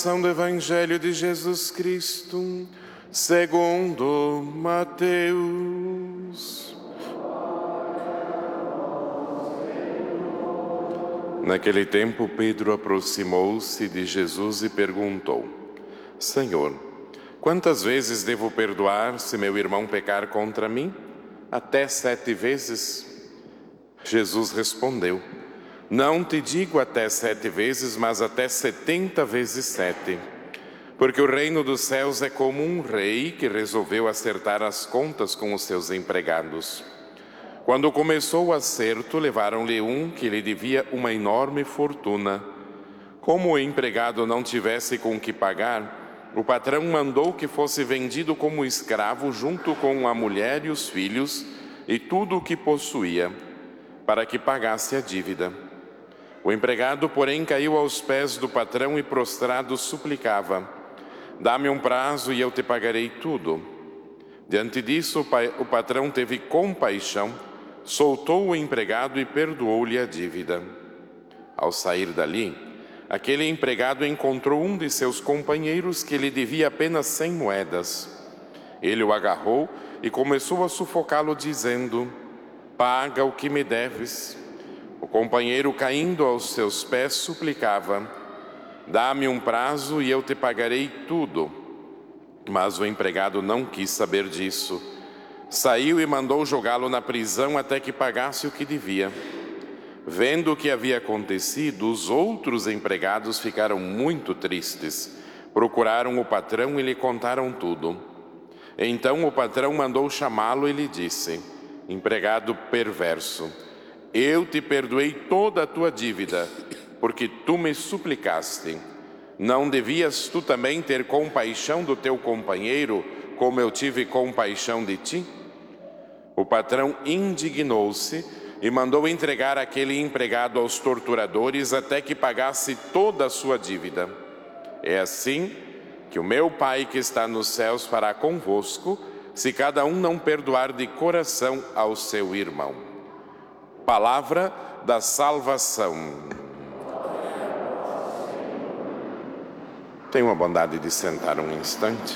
Do Evangelho de Jesus Cristo, segundo Mateus. Naquele tempo, Pedro aproximou-se de Jesus e perguntou: Senhor, quantas vezes devo perdoar se meu irmão pecar contra mim? Até 7 vezes? Jesus respondeu: Não te digo até 7 vezes, mas até 70 vezes 7. Porque o reino dos céus é como um rei que resolveu acertar as contas com os seus empregados. Quando começou o acerto, levaram-lhe um que lhe devia uma enorme fortuna. Como o empregado não tivesse com que pagar, o patrão mandou que fosse vendido como escravo junto com a mulher e os filhos e tudo o que possuía, para que pagasse a dívida. O empregado, porém, caiu aos pés do patrão e prostrado suplicava: Dá-me um prazo e eu te pagarei tudo. Diante disso, o patrão teve compaixão, soltou o empregado e perdoou-lhe a dívida. Ao sair dali, aquele empregado encontrou um de seus companheiros que lhe devia apenas 100 moedas. Ele o agarrou e começou a sufocá-lo, dizendo: Paga o que me deves. O companheiro, caindo aos seus pés, suplicava: Dá-me um prazo e eu te pagarei tudo. Mas o empregado não quis saber disso. Saiu e mandou jogá-lo na prisão até que pagasse o que devia. Vendo o que havia acontecido, os outros empregados ficaram muito tristes. Procuraram o patrão e lhe contaram tudo. Então o patrão mandou chamá-lo e lhe disse: Empregado perverso, eu te perdoei toda a tua dívida, porque tu me suplicaste. Não devias tu também ter compaixão do teu companheiro, como eu tive compaixão de ti? O patrão indignou-se e mandou entregar aquele empregado aos torturadores até que pagasse toda a sua dívida. É assim que o meu Pai que está nos céus fará convosco, se cada um não perdoar de coração ao seu irmão. Palavra da salvação. Tenham a bondade de sentar um instante.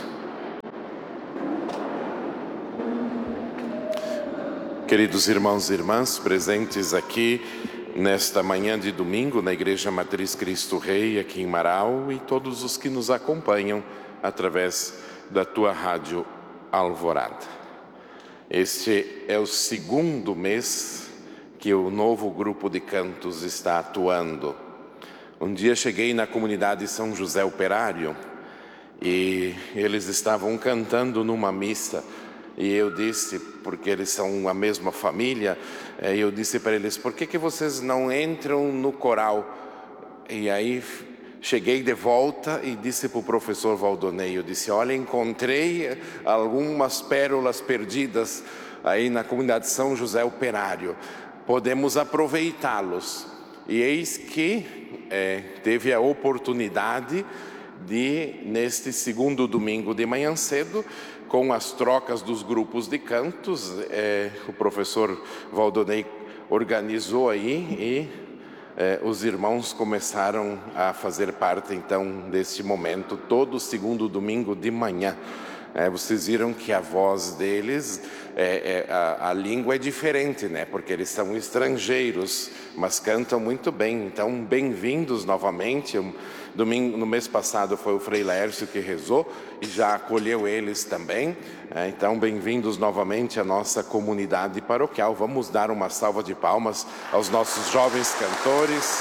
Queridos irmãos e irmãs, presentes aqui nesta manhã de domingo na Igreja Matriz Cristo Rei, aqui em Marau, e todos os que nos acompanham através da tua rádio Alvorada. Este é o segundo mês que o novo grupo de cantos está atuando. Um dia cheguei na comunidade São José Operário e eles estavam cantando numa missa e eu disse, porque eles são a mesma família, eu disse para eles: por que vocês não entram no coral? E aí cheguei de volta e disse para o professor Valdonei, eu disse: olha, encontrei algumas pérolas perdidas aí na comunidade São José Operário. Podemos aproveitá-los. E eis que teve a oportunidade de, neste segundo domingo de manhã cedo, com as trocas dos grupos de cantos, o professor Valdonei organizou aí e os irmãos começaram a fazer parte então deste momento, todo segundo domingo de manhã. Vocês viram que a voz deles, a língua é diferente, né? Porque eles são estrangeiros, mas cantam muito bem. Então, bem-vindos novamente. Domingo, no mês passado foi o Frei Lércio que rezou e já acolheu eles também. Então, bem-vindos novamente à nossa comunidade paroquial. Vamos dar uma salva de palmas aos nossos jovens cantores.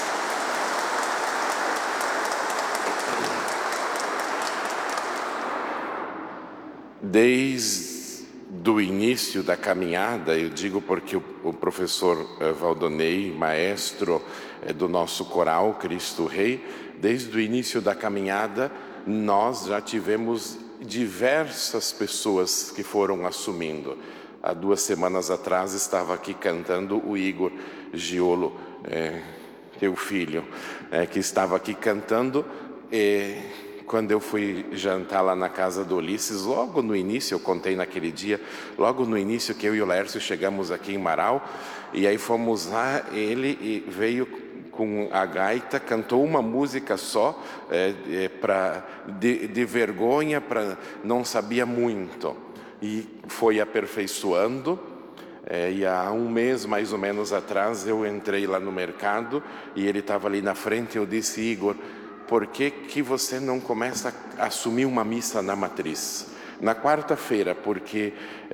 Desde o início da caminhada, eu digo porque o professor Valdonei, maestro do nosso coral Cristo Rei, desde o início da caminhada, nós já tivemos diversas pessoas que foram assumindo. Há 2 semanas atrás estava aqui cantando o Igor Giolo, teu filho, que estava aqui cantando. Quando eu fui jantar lá na casa do Ulisses, logo no início, eu contei naquele dia, logo no início que eu e o Lércio chegamos aqui em Marau, e aí fomos lá, ele veio com a gaita, cantou uma música só, de vergonha, não sabia muito. E foi aperfeiçoando, e há um mês mais ou menos atrás eu entrei lá no mercado e ele estava ali na frente. Eu disse: Igor, por que você não começa a assumir uma missa na matriz? Na quarta-feira, porque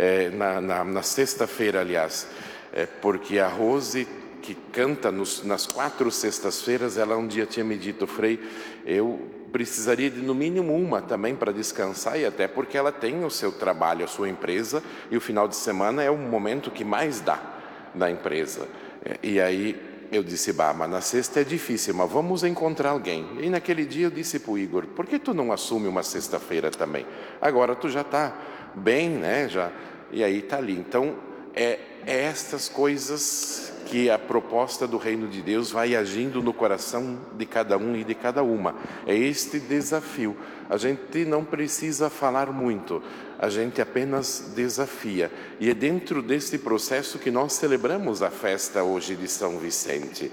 na sexta-feira, aliás, porque a Rose, que canta nas 4 sextas-feiras, ela um dia tinha me dito: Frei, eu precisaria de no mínimo uma também para descansar, e até porque ela tem o seu trabalho, a sua empresa, e o final de semana é o momento que mais dá na empresa. E aí eu disse: mas na sexta é difícil, mas vamos encontrar alguém. E naquele dia eu disse para o Igor: por que tu não assume uma sexta-feira também? Agora tu já está bem, né? E aí está ali. Então, é estas coisas que a proposta do Reino de Deus vai agindo no coração de cada um e de cada uma. É este desafio. A gente não precisa falar muito, a gente apenas desafia. E é dentro desse processo que nós celebramos a festa hoje de São Vicente.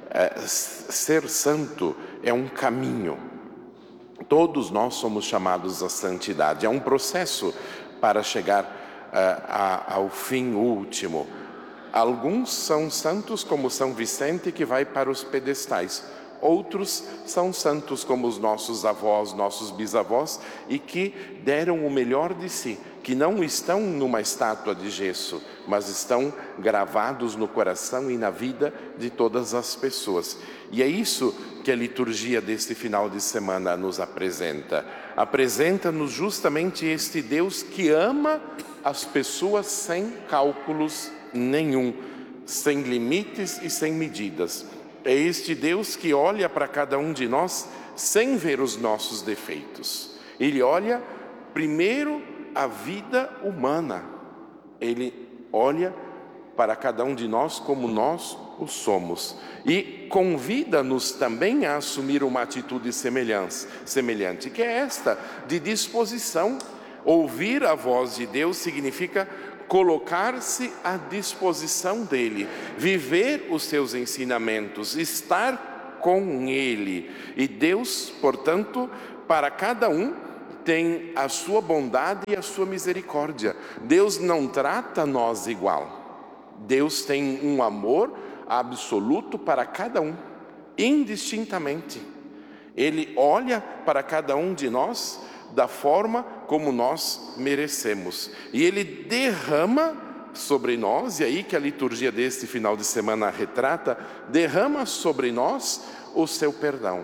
Ser santo é um caminho. Todos nós somos chamados à santidade. É um processo para chegar ao fim último. Alguns são santos, como São Vicente, que vai para os pedestais. Outros são santos, como os nossos avós, nossos bisavós, e que deram o melhor de si, que não estão numa estátua de gesso, mas estão gravados no coração e na vida de todas as pessoas. E é isso que a liturgia deste final de semana nos apresenta. Apresenta-nos justamente este Deus que ama as pessoas sem cálculos nenhum, sem limites e sem medidas. É este Deus que olha para cada um de nós sem ver os nossos defeitos. Ele olha primeiro a vida humana. Ele olha para cada um de nós como nós o somos. E convida-nos também a assumir uma atitude semelhante, que é esta, de disposição. Ouvir a voz de Deus significa colocar-se à disposição dele, viver os seus ensinamentos, estar com ele. E Deus, portanto, para cada um tem a sua bondade e a sua misericórdia. Deus não trata nós igual. Deus tem um amor absoluto para cada um, indistintamente. Ele olha para cada um de nós da forma como nós merecemos. E Ele derrama sobre nós, e aí que a liturgia deste final de semana retrata, derrama sobre nós o seu perdão.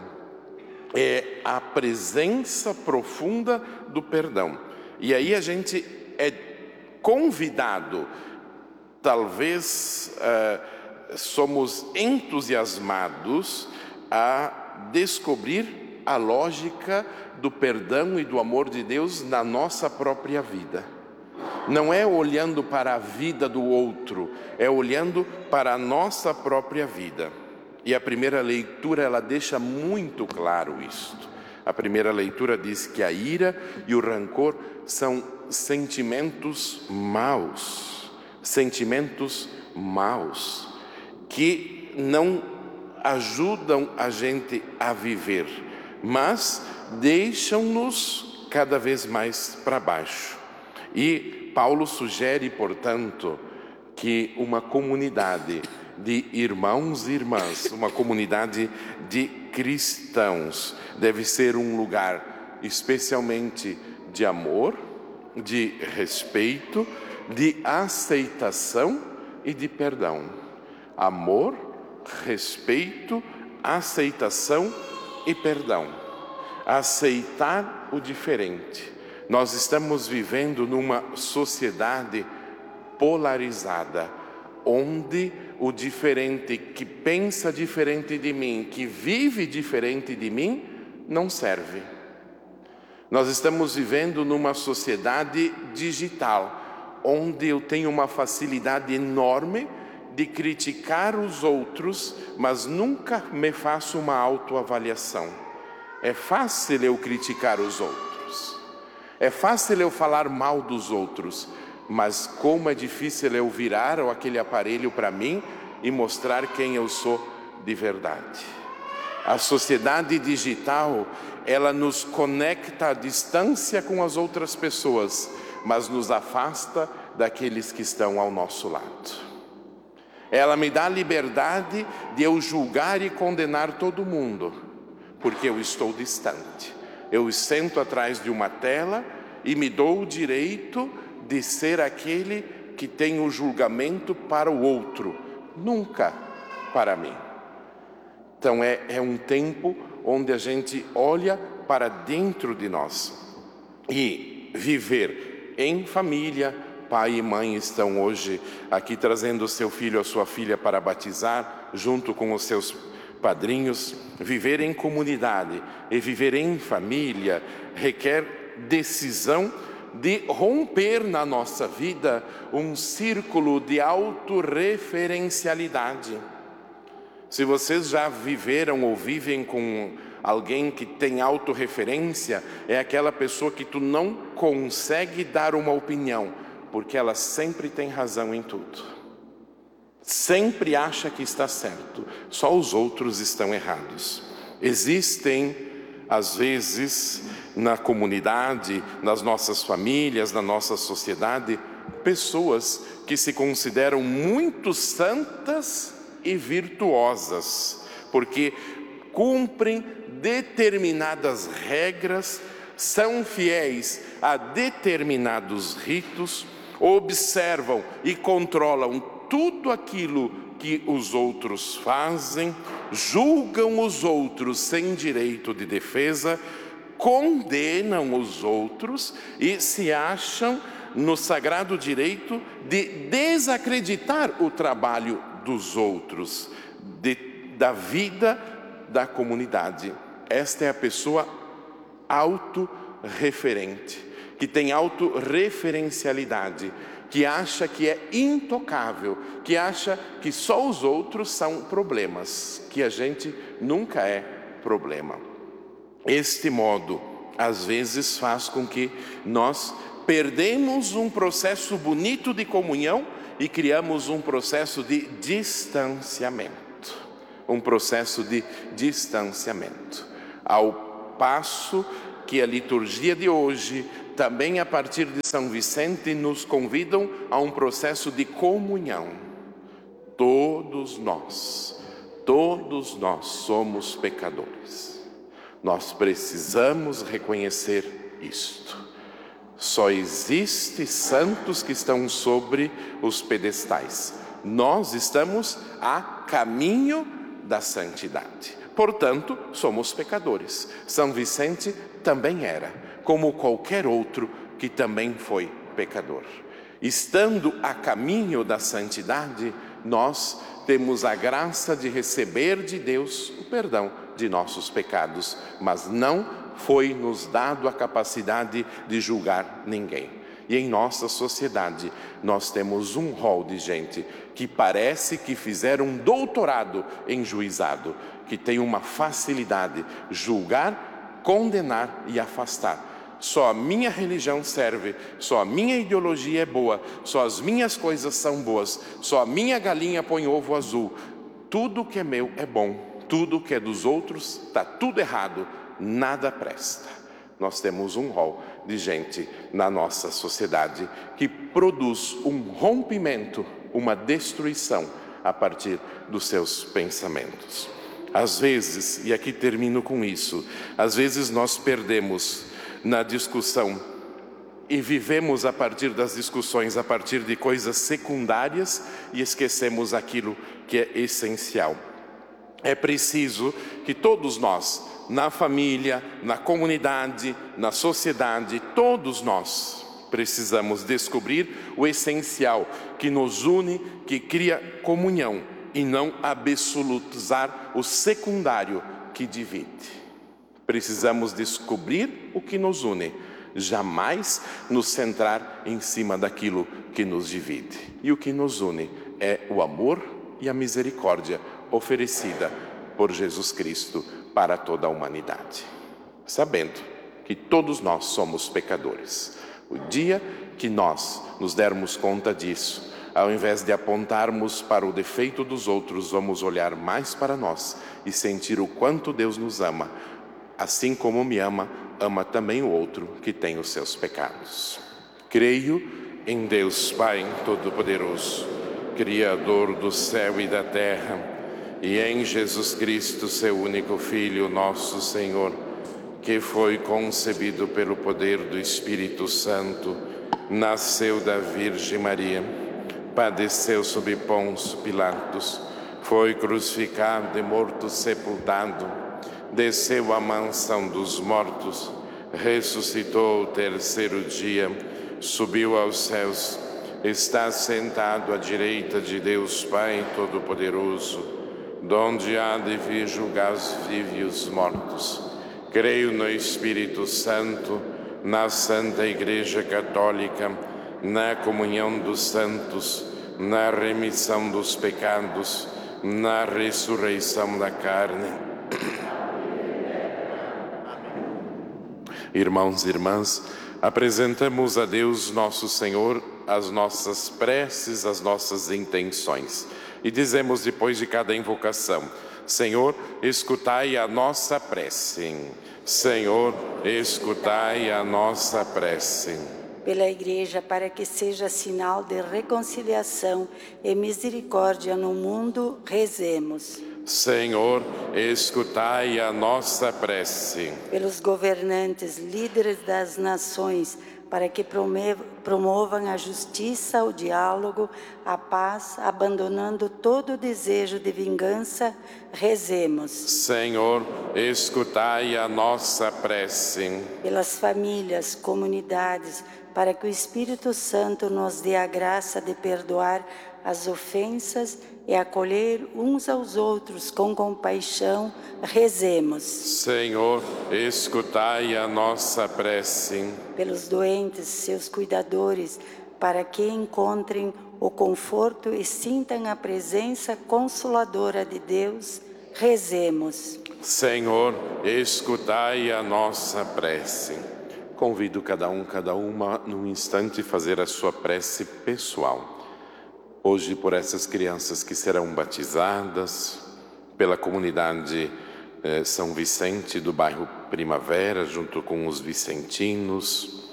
É a presença profunda do perdão. E aí a gente é convidado, talvez somos entusiasmados a descobrir a lógica do perdão e do amor de Deus na nossa própria vida. Não é olhando para a vida do outro, é olhando para a nossa própria vida. E a primeira leitura, ela deixa muito claro isto. A primeira leitura diz que a ira e o rancor são sentimentos maus, que não ajudam a gente a viver, mas deixam-nos cada vez mais para baixo. E Paulo sugere, portanto, que uma comunidade de irmãos e irmãs, uma comunidade de cristãos, deve ser um lugar especialmente de amor, de respeito, de aceitação e de perdão. Amor, respeito, aceitação e perdão. Aceitar o diferente. Nós estamos vivendo numa sociedade polarizada, onde o diferente, que pensa diferente de mim, que vive diferente de mim, não serve. Nós estamos vivendo numa sociedade digital, onde eu tenho uma facilidade enorme de criticar os outros, mas nunca me faço uma autoavaliação. É fácil eu criticar os outros, é fácil eu falar mal dos outros, mas como é difícil eu virar aquele aparelho para mim e mostrar quem eu sou de verdade. A sociedade digital, ela nos conecta à distância com as outras pessoas, mas nos afasta daqueles que estão ao nosso lado. Ela me dá a liberdade de eu julgar e condenar todo mundo, porque eu estou distante. Eu sento atrás de uma tela e me dou o direito de ser aquele que tem o julgamento para o outro, nunca para mim. Então é um tempo onde a gente olha para dentro de nós e viver em família. Pai e mãe estão hoje aqui trazendo o seu filho ou a sua filha para batizar, junto com os seus padrinhos. Viver em comunidade e viver em família requer decisão de romper na nossa vida um círculo de autorreferencialidade. Se vocês já viveram ou vivem com alguém que tem autorreferência, é aquela pessoa que tu não consegue dar uma opinião, porque ela sempre tem razão em tudo. Sempre acha que está certo, só os outros estão errados. Existem, às vezes, na comunidade, nas nossas famílias, na nossa sociedade, pessoas que se consideram muito santas e virtuosas, porque cumprem determinadas regras, são fiéis a determinados ritos, observam e controlam tudo aquilo que os outros fazem, julgam os outros sem direito de defesa, condenam os outros e se acham no sagrado direito de desacreditar o trabalho dos outros, da vida da comunidade. Esta é a pessoa autorreferente, que tem autorreferencialidade, que acha que é intocável, que acha que só os outros são problemas, que a gente nunca é problema. Este modo, às vezes, faz com que nós perdemos um processo bonito de comunhão e criamos um processo de distanciamento. Um processo de distanciamento. Ao passo que a liturgia de hoje, também a partir de São Vicente, nos convidam a um processo de comunhão. Todos nós somos pecadores. Nós precisamos reconhecer isto. Só existe santos que estão sobre os pedestais. Nós estamos a caminho da santidade. Portanto, somos pecadores. São Vicente também era, como qualquer outro que também foi pecador. Estando a caminho da santidade, nós temos a graça de receber de Deus o perdão de nossos pecados, mas não foi-nos dado a capacidade de julgar ninguém. E em nossa sociedade, nós temos um rol de gente que parece que fizeram um doutorado em juizado, que tem uma facilidade de julgar, condenar e afastar. Só a minha religião serve, só a minha ideologia é boa, só as minhas coisas são boas, só a minha galinha põe ovo azul. Tudo que é meu é bom, tudo que é dos outros está tudo errado, nada presta. Nós temos um rol de gente na nossa sociedade que produz um rompimento, uma destruição a partir dos seus pensamentos. Às vezes, e aqui termino com isso, às vezes nós perdemos na discussão e vivemos a partir das discussões, a partir de coisas secundárias e esquecemos aquilo que é essencial. É preciso que todos nós, na família, na comunidade, na sociedade, todos nós precisamos descobrir o essencial que nos une, que cria comunhão e não absolutizar o secundário que divide. Precisamos descobrir o que nos une, jamais nos centrar em cima daquilo que nos divide. E o que nos une é o amor e a misericórdia oferecida por Jesus Cristo para toda a humanidade, sabendo que todos nós somos pecadores. O dia que nós nos dermos conta disso, Ao invés de apontarmos para o defeito dos outros, vamos olhar mais para nós e sentir o quanto Deus nos ama. Assim como me ama, ama também o outro que tem os seus pecados. Creio em Deus Pai Todo-Poderoso, Criador do céu e da terra, e em Jesus Cristo, seu único Filho, nosso Senhor, que foi concebido pelo poder do Espírito Santo, nasceu da Virgem Maria, padeceu sob Pôncio Pilatos, foi crucificado e morto sepultado, desceu à mansão dos mortos, ressuscitou o terceiro dia, subiu aos céus, está sentado à direita de Deus Pai Todo-Poderoso, donde há de vir julgar os vivos e os mortos. Creio no Espírito Santo, na Santa Igreja Católica, na comunhão dos santos, na remissão dos pecados, na ressurreição da carne. Irmãos e irmãs, apresentamos a Deus nosso Senhor as nossas preces, as nossas intenções. E dizemos depois de cada invocação: Senhor, escutai a nossa prece. Senhor, escutai a nossa prece. Pela Igreja, para que seja sinal de reconciliação e misericórdia no mundo, rezemos. Senhor, escutai a nossa prece. Pelos governantes, líderes das nações, para que promovam a justiça, o diálogo, a paz, abandonando todo desejo de vingança, rezemos. Senhor, escutai a nossa prece. Pelas famílias, comunidades, para que o Espírito Santo nos dê a graça de perdoar as ofensas e acolher uns aos outros com compaixão, rezemos. Senhor, escutai a nossa prece. Pelos doentes, seus cuidadores, para que encontrem o conforto e sintam a presença consoladora de Deus, rezemos. Senhor, escutai a nossa prece. Convido cada uma, num instante, a fazer a sua prece pessoal. Hoje, por essas crianças que serão batizadas, pela comunidade São Vicente do bairro Primavera, junto com os vicentinos,